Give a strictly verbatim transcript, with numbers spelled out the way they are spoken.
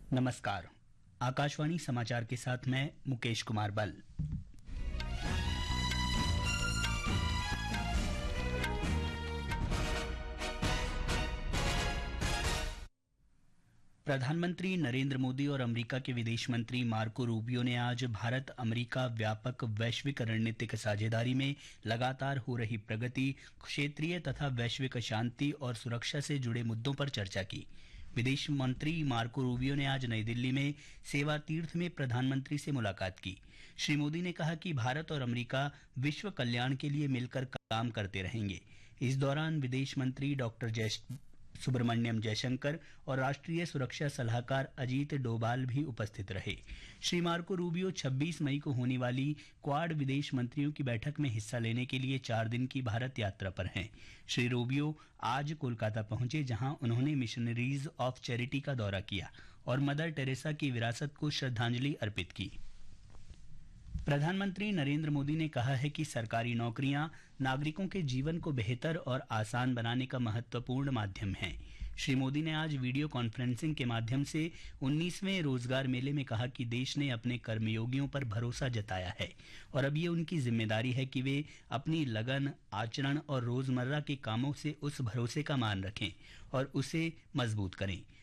नमस्कार। आकाशवाणी समाचार के साथ मैं मुकेश कुमार बल। प्रधानमंत्री नरेंद्र मोदी और अमेरिका के विदेश मंत्री मार्को रूबियो ने आज भारत अमेरिका व्यापक वैश्विक रणनीतिक साझेदारी में लगातार हो रही प्रगति, क्षेत्रीय तथा वैश्विक शांति और सुरक्षा से जुड़े मुद्दों पर चर्चा की। विदेश मंत्री मार्को रूबियो ने आज नई दिल्ली में सेवा तीर्थ में प्रधानमंत्री से मुलाकात की। श्री मोदी ने कहा कि भारत और अमेरिका विश्व कल्याण के लिए मिलकर काम करते रहेंगे। इस दौरान विदेश मंत्री डॉक्टर जय सुब्रमण्यम जयशंकर और राष्ट्रीय सुरक्षा सलाहकार अजीत डोभाल भी उपस्थित रहे। श्री मार्को रूबियो छब्बीस मई को होने वाली क्वाड विदेश मंत्रियों की बैठक में हिस्सा लेने के लिए चार दिन की भारत यात्रा पर हैं। श्री रूबियो आज कोलकाता पहुंचे, जहां उन्होंने मिशनरीज ऑफ चैरिटी का दौरा किया और मदर टेरेसा की विरासत को श्रद्धांजलि अर्पित की। प्रधानमंत्री नरेंद्र मोदी ने कहा है कि सरकारी नौकरियां नागरिकों के जीवन को बेहतर और आसान बनाने का महत्वपूर्ण माध्यम है। श्री मोदी ने आज वीडियो कॉन्फ्रेंसिंग के माध्यम से उन्नीसवें रोजगार मेले में कहा कि देश ने अपने कर्मयोगियों पर भरोसा जताया है और अब ये उनकी जिम्मेदारी है कि वे अपनी लगन, आचरण और रोजमर्रा के कामों से उस भरोसे का मान रखें और उसे मजबूत करें।